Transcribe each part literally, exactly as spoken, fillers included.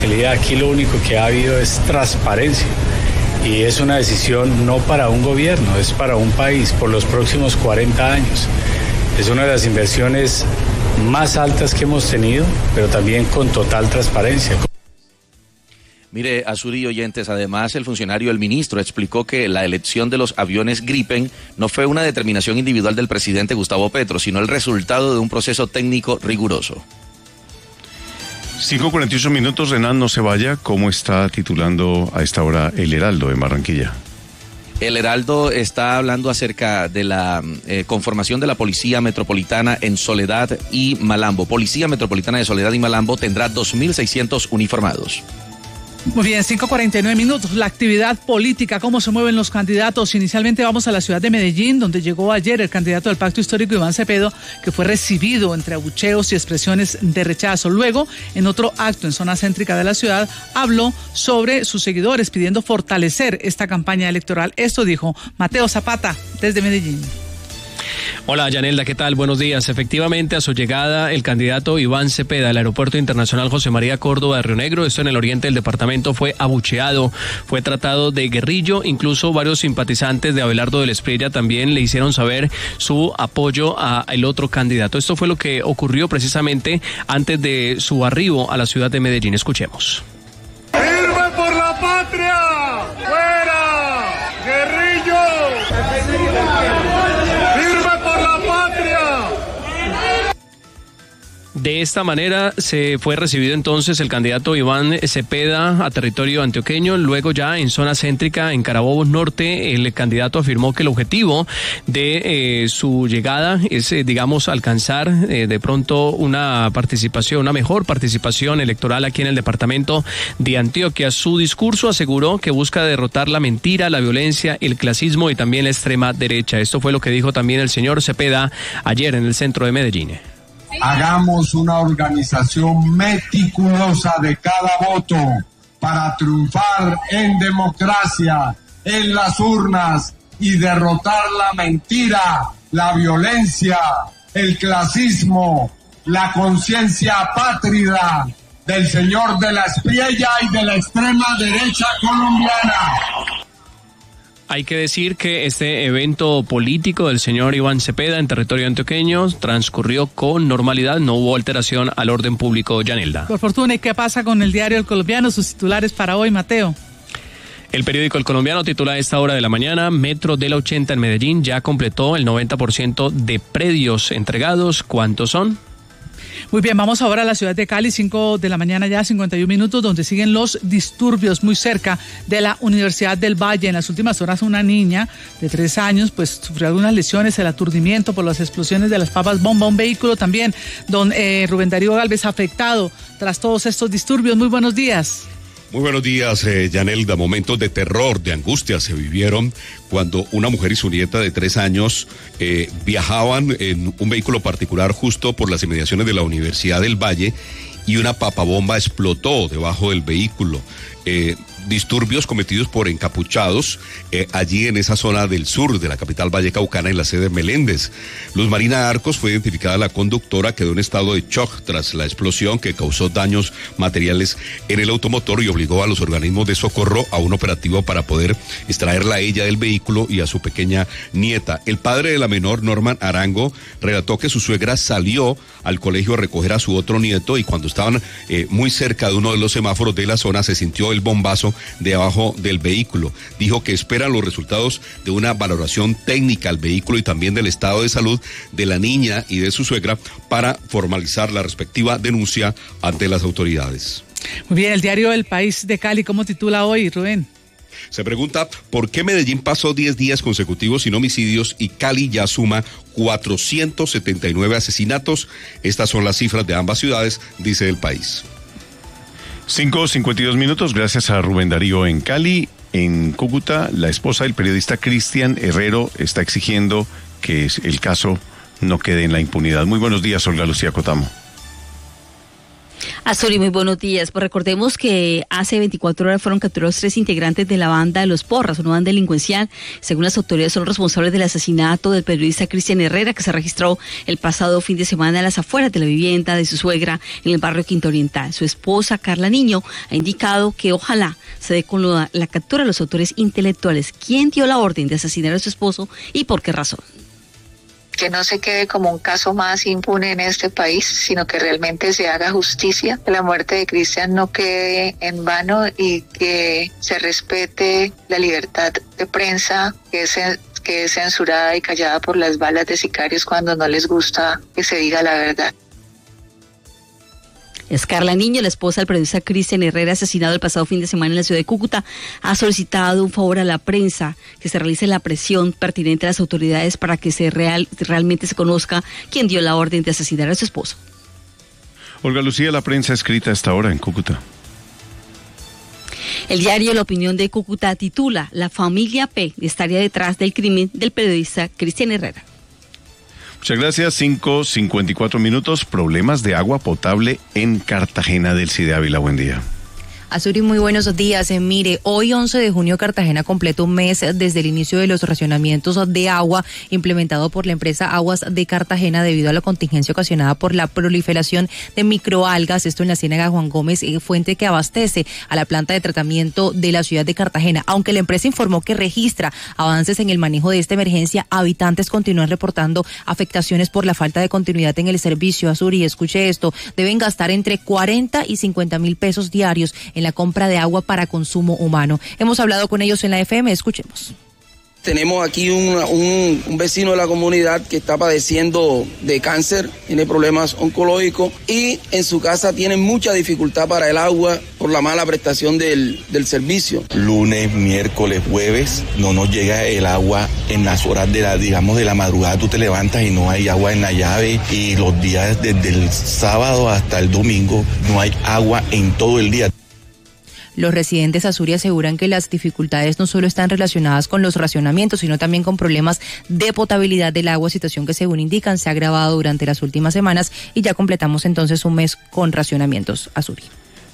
Aquí lo único que ha habido es transparencia y es una decisión no para un gobierno, es para un país por los próximos cuarenta años. Es una de las inversiones más altas que hemos tenido, pero también con total transparencia. Mire, Azuri y oyentes, además el funcionario, el ministro, explicó que la elección de los aviones Gripen no fue una determinación individual del presidente Gustavo Petro, sino el resultado de un proceso técnico riguroso. cinco cuarenta y ocho minutos, Renan, no se vaya. ¿Cómo está titulando a esta hora El Heraldo de Barranquilla? El Heraldo está hablando acerca de la eh, conformación de la Policía Metropolitana en Soledad y Malambo. Policía Metropolitana de Soledad y Malambo tendrá dos mil seiscientos uniformados. Muy bien, cinco cuarenta y nueve minutos. La actividad política, cómo se mueven los candidatos. Inicialmente vamos a la ciudad de Medellín, donde llegó ayer el candidato del Pacto Histórico, Iván Cepeda, que fue recibido entre abucheos y expresiones de rechazo. Luego, en otro acto en zona céntrica de la ciudad, habló sobre sus seguidores, pidiendo fortalecer esta campaña electoral. Esto dijo Mateo Zapata, desde Medellín. Hola, Yanelda, ¿qué tal? Buenos días. Efectivamente, a su llegada, el candidato Iván Cepeda del Aeropuerto Internacional José María Córdoba de Río Negro, esto en el oriente del departamento, fue abucheado, fue tratado de guerrillo. Incluso varios simpatizantes de Abelardo del Espriella también le hicieron saber su apoyo al otro candidato. Esto fue lo que ocurrió precisamente antes de su arribo a la ciudad de Medellín. Escuchemos. ¡Firme por la patria! ¡Fuera! ¡Guerrillo! De esta manera se fue recibido entonces el candidato Iván Cepeda a territorio antioqueño. Luego ya en zona céntrica, en Carabobo Norte, el candidato afirmó que el objetivo de eh, su llegada es, eh, digamos, alcanzar eh, de pronto una participación, una mejor participación electoral aquí en el departamento de Antioquia. Su discurso aseguró que busca derrotar la mentira, la violencia, el clasismo y también la extrema derecha. Esto fue lo que dijo también el señor Cepeda ayer en el centro de Medellín. Hagamos una organización meticulosa de cada voto para triunfar en democracia, en las urnas y derrotar la mentira, la violencia, el clasismo, la conciencia apátrida del señor de la Espriella y de la extrema derecha colombiana. Hay que decir que este evento político del señor Iván Cepeda en territorio antioqueño transcurrió con normalidad, no hubo alteración al orden público, Yanelda. Por fortuna, ¿y qué pasa con el diario El Colombiano? Sus titulares para hoy, Mateo. El periódico El Colombiano titula a esta hora de la mañana: Metro de la ochenta en Medellín ya completó el noventa por ciento de predios entregados. ¿Cuántos son? Muy bien, vamos ahora a la ciudad de Cali, cinco de la mañana ya, cincuenta y un minutos, donde siguen los disturbios muy cerca de la Universidad del Valle. En las últimas horas una niña de tres años pues sufrió algunas lesiones, el aturdimiento por las explosiones de las papas bomba, un vehículo también, don eh, Rubén Darío Galvez afectado tras todos estos disturbios. Muy buenos días. Muy buenos días, eh, Yanelda. Momentos de terror, de angustia se vivieron cuando una mujer y su nieta de tres años eh, viajaban en un vehículo particular justo por las inmediaciones de la Universidad del Valle y una papabomba explotó debajo del vehículo. Eh, disturbios cometidos por encapuchados eh, allí en esa zona del sur de la capital vallecaucana, en la sede Meléndez. Luz Marina Arcos fue identificada la conductora, quedó en estado de shock tras la explosión que causó daños materiales en el automotor y obligó a los organismos de socorro a un operativo para poder extraerla a ella del vehículo y a su pequeña nieta. El padre de la menor, Norman Arango, relató que su suegra salió al colegio a recoger a su otro nieto y cuando estaban eh, muy cerca de uno de los semáforos de la zona se sintió el bombazo debajo del vehículo. Dijo que esperan los resultados de una valoración técnica al vehículo y también del estado de salud de la niña y de su suegra para formalizar la respectiva denuncia ante las autoridades. Muy bien, el diario El País de Cali, ¿cómo titula hoy, Rubén? Se pregunta por qué Medellín pasó diez días consecutivos sin homicidios y Cali ya suma cuatrocientos setenta y nueve asesinatos. Estas son las cifras de ambas ciudades, dice El País. cinco cincuenta y dos minutos, gracias a Rubén Darío en Cali. En Cúcuta, la esposa del periodista Cristian Herrero está exigiendo que el caso no quede en la impunidad. Muy buenos días, Olga Lucía Cotamo. Azuri, muy buenos días. Pues recordemos que hace veinticuatro horas fueron capturados tres integrantes de la banda de Los Porras, una banda delincuencial. Según las autoridades, son responsables del asesinato del periodista Cristian Herrera, que se registró el pasado fin de semana a las afueras de la vivienda de su suegra en el barrio Quinto Oriental. Su esposa, Carla Niño, ha indicado que ojalá se dé con la, la captura de los autores intelectuales. ¿Quién dio la orden de asesinar a su esposo y por qué razón? Que no se quede como un caso más impune en este país, sino que realmente se haga justicia, que la muerte de Cristian no quede en vano y que se respete la libertad de prensa, que es, que es censurada y callada por las balas de sicarios cuando no les gusta que se diga la verdad. Es Carla Niño, la esposa del periodista Cristian Herrera, asesinado el pasado fin de semana en la ciudad de Cúcuta. Ha solicitado un favor a la prensa, que se realice la presión pertinente a las autoridades para que se real, realmente se conozca quién dio la orden de asesinar a su esposo. Olga Lucía, la prensa escrita a esta hora en Cúcuta. El diario La Opinión de Cúcuta titula: La familia P estaría detrás del crimen del periodista Cristian Herrera. Muchas gracias. cinco cincuenta y cuatro minutos. Problemas de agua potable en Cartagena del Cide Ávila. Buen día. Azuri, muy buenos días. Eh, mire, hoy once de junio Cartagena completa un mes desde el inicio de los racionamientos de agua implementado por la empresa Aguas de Cartagena debido a la contingencia ocasionada por la proliferación de microalgas, esto en la Ciénaga Juan Gómez, eh, fuente que abastece a la planta de tratamiento de la ciudad de Cartagena. Aunque la empresa informó que registra avances en el manejo de esta emergencia, habitantes continúan reportando afectaciones por la falta de continuidad en el servicio. Azuri, escuche esto, deben gastar entre cuarenta y cincuenta mil pesos diarios en la compra de agua para consumo humano. Hemos hablado con ellos en la F M, escuchemos. Tenemos aquí un, un, un vecino de la comunidad que está padeciendo de cáncer, tiene problemas oncológicos y en su casa tiene mucha dificultad para el agua por la mala prestación del, del servicio. Lunes, miércoles, jueves no nos llega el agua en las horas de la, digamos, de la madrugada. Tú te levantas y no hay agua en la llave, y los días desde el sábado hasta el domingo no hay agua en todo el día. Los residentes Azuri aseguran que las dificultades no solo están relacionadas con los racionamientos, sino también con problemas de potabilidad del agua, situación que según indican se ha agravado durante las últimas semanas, y ya completamos entonces un mes con racionamientos. Azuri.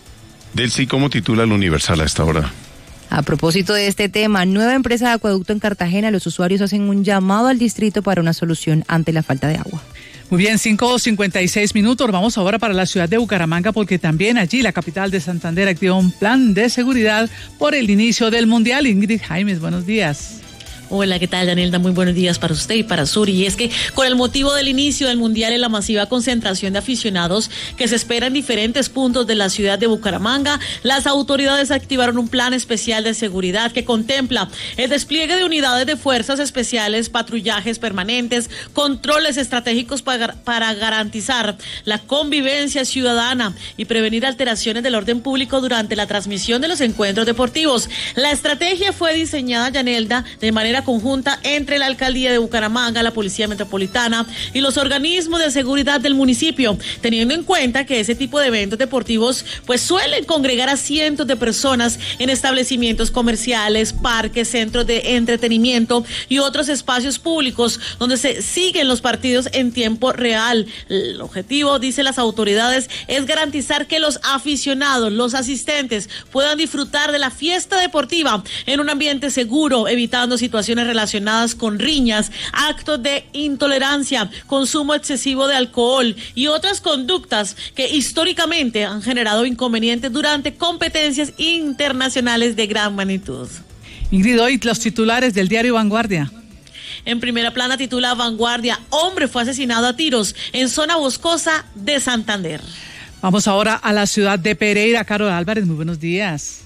Delcy, ¿cómo titula el Universal a esta hora? A propósito de este tema, nueva empresa de acueducto en Cartagena, los usuarios hacen un llamado al distrito para una solución ante la falta de agua. Muy bien, cinco cincuenta y seis minutos. Vamos ahora para la ciudad de Bucaramanga, porque también allí la capital de Santander activó un plan de seguridad por el inicio del Mundial. Ingrid Jaimes, buenos días. Hola, ¿qué tal, Danielda? Muy buenos días para usted y para Azuri. Y es que con el motivo del inicio del Mundial y la masiva concentración de aficionados que se espera en diferentes puntos de la ciudad de Bucaramanga, las autoridades activaron un plan especial de seguridad que contempla el despliegue de unidades de fuerzas especiales, patrullajes permanentes, controles estratégicos para, para garantizar la convivencia ciudadana y prevenir alteraciones del orden público durante la transmisión de los encuentros deportivos. La estrategia fue diseñada, Yanelda, de manera conjunta entre la Alcaldía de Bucaramanga, la Policía Metropolitana y los organismos de seguridad del municipio, teniendo en cuenta que ese tipo de eventos deportivos pues suelen congregar a cientos de personas en establecimientos comerciales, parques, centros de entretenimiento y otros espacios públicos donde se siguen los partidos en tiempo real. El objetivo, dicen las autoridades, es garantizar que los aficionados, los asistentes, puedan disfrutar de la fiesta deportiva en un ambiente seguro, evitando situaciones relacionadas con riñas, actos de intolerancia, consumo excesivo de alcohol y otras conductas que históricamente han generado inconvenientes durante competencias internacionales de gran magnitud. Ingrid, hoy los titulares del diario Vanguardia. En primera plana titula Vanguardia: hombre fue asesinado a tiros en zona boscosa de Santander. Vamos ahora a la ciudad de Pereira. Carol Álvarez, muy buenos días.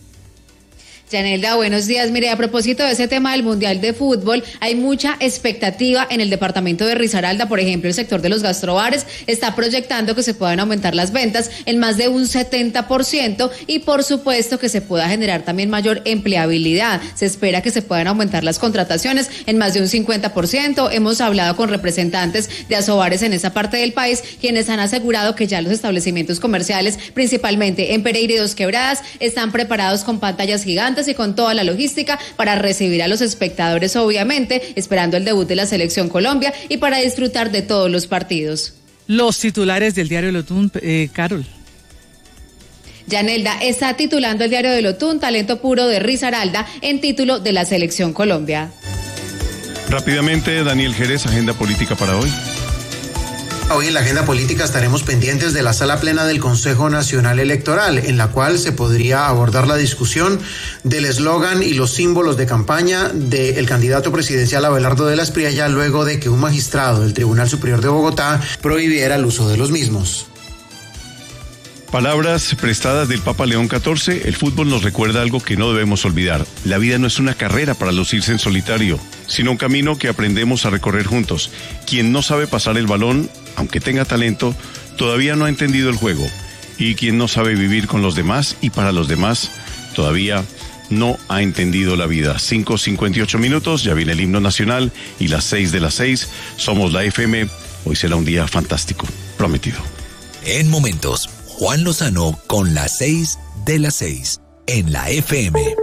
Yanelda, buenos días. Mire, a propósito de ese tema del Mundial de Fútbol, hay mucha expectativa en el departamento de Risaralda. Por ejemplo, el sector de los gastrobares está proyectando que se puedan aumentar las ventas en más de un setenta por ciento y por supuesto que se pueda generar también mayor empleabilidad. Se espera que se puedan aumentar las contrataciones en más de un cincuenta por ciento. Hemos hablado con representantes de asobares en esa parte del país, quienes han asegurado que ya los establecimientos comerciales, principalmente en Pereira y Dos Quebradas, están preparados con pantallas gigantes y con toda la logística para recibir a los espectadores, obviamente, esperando el debut de la Selección Colombia y para disfrutar de todos los partidos. Los titulares del diario Lotún, eh, Carol. Yanelda, está titulando el diario de Lotún, talento puro de Risaralda en título de la Selección Colombia. Rápidamente, Daniel Jerez, agenda política para hoy. Hoy en la agenda política estaremos pendientes de la sala plena del Consejo Nacional Electoral, en la cual se podría abordar la discusión del eslogan y los símbolos de campaña del candidato presidencial Abelardo de la Espriella, luego de que un magistrado del Tribunal Superior de Bogotá prohibiera el uso de los mismos. Palabras prestadas del Papa León catorce, el fútbol nos recuerda algo que no debemos olvidar. La vida no es una carrera para lucirse en solitario, sino un camino que aprendemos a recorrer juntos. Quien no sabe pasar el balón, aunque tenga talento, todavía no ha entendido el juego. Y quien no sabe vivir con los demás y para los demás, todavía no ha entendido la vida. cinco cincuenta y ocho minutos, ya viene el himno nacional y las seis de las seis. Somos la F M, hoy será un día fantástico, prometido. En momentos, Juan Lozano con las seis de las seis en la F M.